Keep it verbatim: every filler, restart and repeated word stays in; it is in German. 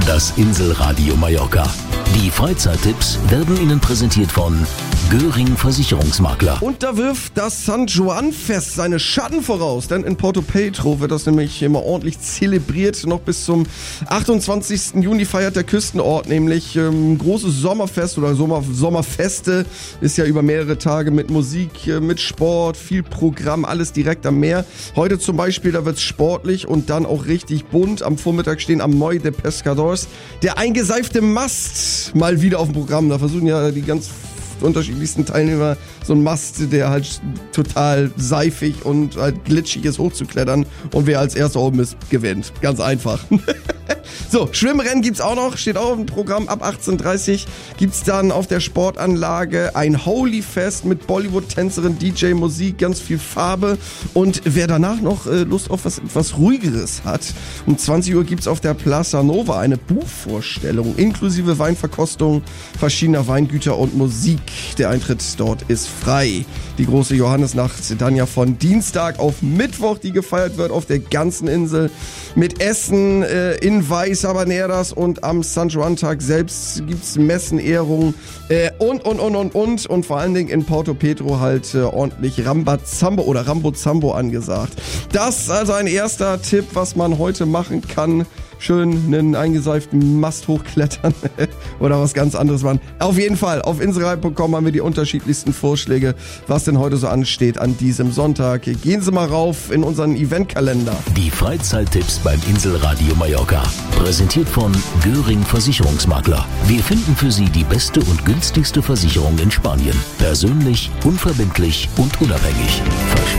Das Inselradio Mallorca. Die Freizeittipps werden Ihnen präsentiert von Göring Versicherungsmakler. Und da wirft das San Juan Fest seine Schatten voraus, denn in Porto Petro wird das nämlich immer ordentlich zelebriert. Noch bis zum achtundzwanzigsten Juni feiert der Küstenort nämlich ähm, großes Sommerfest oder Sommer, Sommerfeste. Ist ja über mehrere Tage mit Musik, äh, mit Sport, viel Programm, alles direkt am Meer. Heute zum Beispiel, da wird's sportlich und dann auch richtig bunt. Am Vormittag stehen am Moi de Pescadores der eingeseifte Mast mal wieder auf dem Programm. Da versuchen ja die ganz unterschiedlichsten Teilnehmer so ein Mast, der halt total seifig und halt glitschig ist, hochzuklettern, und wer als erster oben ist, gewinnt. Ganz einfach. So, Schwimmrennen gibt's auch noch, steht auch auf dem Programm. Ab achtzehn Uhr dreißig gibt's dann auf der Sportanlage ein Holy-Fest mit Bollywood-Tänzerin, D J, Musik, ganz viel Farbe. Und wer danach noch äh, Lust auf was etwas Ruhigeres hat, um zwanzig Uhr gibt's auf der Plaza Nova eine Buchvorstellung inklusive Weinverkostung verschiedener Weingüter und Musik. Der Eintritt dort ist frei. Die große Johannesnacht dann ja von Dienstag auf Mittwoch, die gefeiert wird auf der ganzen Insel mit Essen äh, in Weiß Habaneras, und am San Juan-Tag selbst gibt's Messen, Ehrungen äh, und, und, und, und, und und vor allen Dingen in Porto Petro halt äh, ordentlich Rambazambo oder Rambozambo angesagt. Das ist also ein erster Tipp, was man heute machen kann. Schön einen eingeseiften Mast hochklettern oder was ganz anderes machen. Auf jeden Fall, auf inselradio punkt com haben wir die unterschiedlichsten Vorschläge, was denn heute so ansteht an diesem Sonntag. Gehen Sie mal rauf in unseren Eventkalender. Die Freizeittipps beim Inselradio Mallorca. Präsentiert von Göring Versicherungsmakler. Wir finden für Sie die beste und günstigste Versicherung in Spanien. Persönlich, unverbindlich und unabhängig. Versprochen.